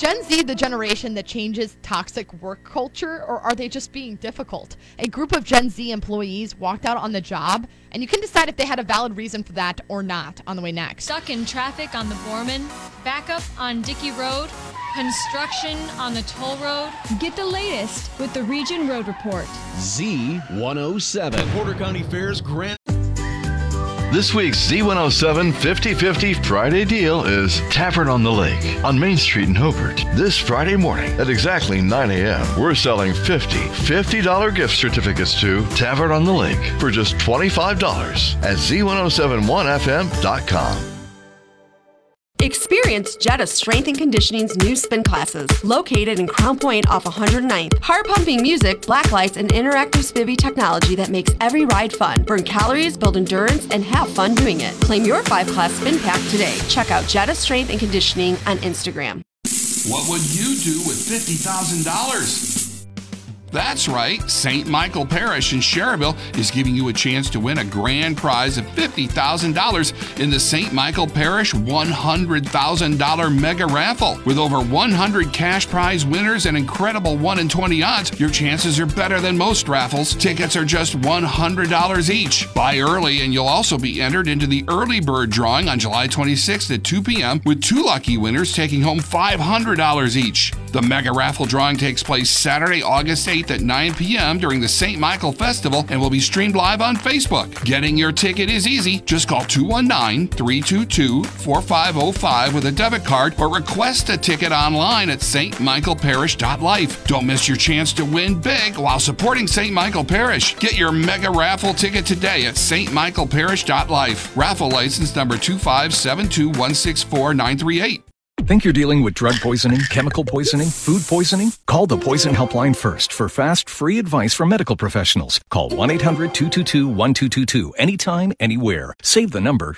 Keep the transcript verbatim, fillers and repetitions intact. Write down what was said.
Gen Z the generation that changes toxic work culture, or are they just being difficult? A group of Gen Z employees walked out on the job, and you can decide if they had a valid reason for that or not on the way next. Stuck in traffic on the Borman, backup on Dickey Road, construction on the toll road. Get the latest with the Region Road Report. Z one oh seven. Porter County Fair's Grand. This week's Z one oh seven fifty fifty Friday deal is Tavern on the Lake on Main Street in Hobart. This Friday morning at exactly nine a.m., we're selling fifty fifty dollars gift certificates to Tavern on the Lake for just twenty-five dollars at Z one oh seven one F M dot com. Experience Jetta Strength and Conditioning's new spin classes, located in Crown Point off one hundred ninth. Heart-pumping music, black lights, and interactive spivvy technology that makes every ride fun. Burn calories, build endurance, and have fun doing it. Claim your five-class spin pack today. Check out Jetta Strength and Conditioning on Instagram. What would you do with fifty thousand dollars? That's right, Saint Michael Parish in Sherrville is giving you a chance to win a grand prize of fifty thousand dollars in the Saint Michael Parish one hundred thousand dollars mega raffle. With over one hundred cash prize winners and incredible one in twenty odds, your chances are better than most raffles. Tickets are just one hundred dollars each. Buy early and you'll also be entered into the early bird drawing on July twenty-sixth at two p.m. with two lucky winners taking home five hundred dollars each. The mega raffle drawing takes place Saturday, August eighth at nine p.m. during the Saint Michael Festival and will be streamed live on Facebook. Getting your ticket is easy. Just call two one nine, three two two, four five zero five with a debit card or request a ticket online at st michael parish dot life. Don't miss your chance to win big while supporting Saint Michael Parish. Get your mega raffle ticket today at st michael parish dot life. Raffle license number two five seven two one six four nine three eight. Think you're dealing with drug poisoning, chemical poisoning, food poisoning? Call the Poison Helpline first for fast, free advice from medical professionals. Call one eight hundred two two two one two two two anytime, anywhere. Save the number,